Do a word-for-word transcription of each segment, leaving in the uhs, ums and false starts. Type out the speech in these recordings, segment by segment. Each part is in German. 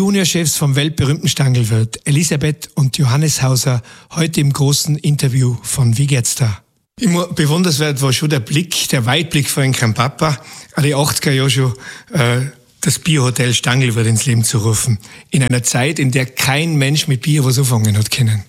Juniorchefs vom weltberühmten Stangelwirt, Elisabeth und Johannes Hauser, heute im großen Interview von Wie geht's da? Immer bewundernswert war schon der Blick, der Weitblick von Herrn Papa, an die achtziger Jahre schon, äh, das Biohotel Stangelwirt ins Leben zu rufen. In einer Zeit, in der kein Mensch mit Bier was anfangen hat können.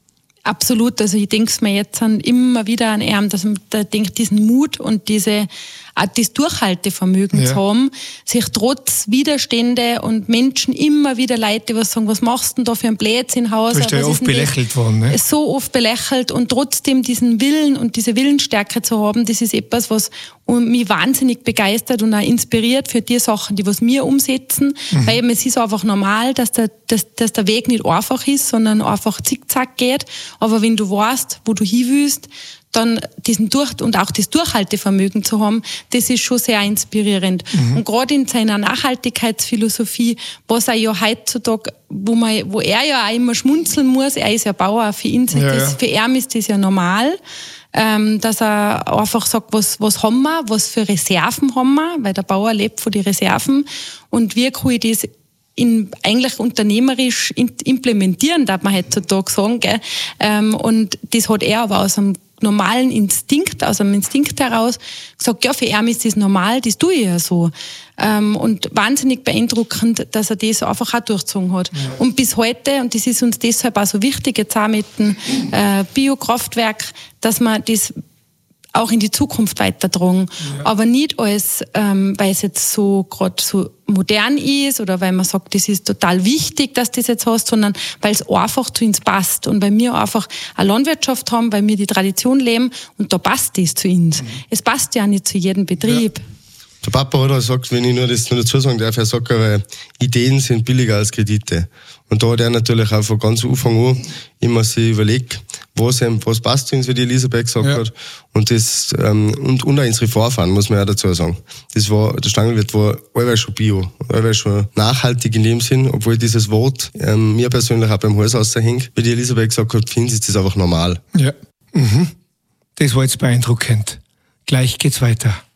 Absolut, also ich denke es mir jetzt an, immer wieder an ihn, dass man da denkt, diesen Mut und diese, auch das Durchhaltevermögen ja. zu haben, sich trotz Widerstände und Menschen immer wieder Leute, die was sagen, was machst du denn da für ein Blödsinn Haus? Du bist ja oft belächelt worden, ne? So oft belächelt und trotzdem diesen Willen und diese Willensstärke zu haben, das ist etwas, was mich wahnsinnig begeistert und auch inspiriert für die Sachen, die was wir umsetzen, mhm. weil eben es ist einfach normal, dass der, dass, dass der Weg nicht einfach ist, sondern einfach zickzack geht. Aber wenn du weißt, wo du hin willst, dann diesen Durch- und auch das Durchhaltevermögen zu haben, das ist schon sehr inspirierend. Mhm. Und gerade in seiner Nachhaltigkeitsphilosophie, was er ja heutzutage, wo, man, wo er ja auch immer schmunzeln muss, er ist ja Bauer, für ihn ist ja, das, ja. für ihn ist das ja normal, ähm, dass er einfach sagt, was, was haben wir, was für Reserven haben wir, weil der Bauer lebt von den Reserven und wie kann ich das in, eigentlich unternehmerisch implementieren, darf man heutzutage sagen, gell? Ähm, und das hat er aber aus einem normalen Instinkt, aus einem Instinkt heraus gesagt, ja, für ihn ist das normal, das tue ich ja so. Ähm, und wahnsinnig beeindruckend, dass er das einfach auch durchgezogen hat. Ja. Und bis heute, und das ist uns deshalb auch so wichtig, jetzt auch mit dem äh, Biokraftwerk, dass man das auch in die Zukunft weitertragen. Ja. Aber nicht als, ähm, weil es jetzt so gerade so modern ist oder weil man sagt, das ist total wichtig, dass du das jetzt hast, sondern weil es einfach zu uns passt und weil wir einfach eine Landwirtschaft haben, weil wir die Tradition leben und da passt das zu uns. Mhm. Es passt ja nicht zu jedem Betrieb. Ja. Der Papa hat auch gesagt, wenn ich nur das nur dazu sagen darf, er sagt, weil Ideen sind billiger als Kredite. Und da hat er natürlich auch von ganz Anfang an immer sich überlegt, was, was passt zu uns, wie die Elisabeth gesagt ja. hat. Und das, ähm, und, und auch unsere Vorfahren, muss man auch dazu sagen. Das war, der Stangelwirt war allweil schon bio, allweil schon nachhaltig in dem Sinn, obwohl dieses Wort, ähm, mir persönlich auch beim Hals raushängt. Wie die Elisabeth gesagt hat, für uns ist das einfach normal. Ja. Mhm. Das war jetzt beeindruckend. Gleich geht's weiter.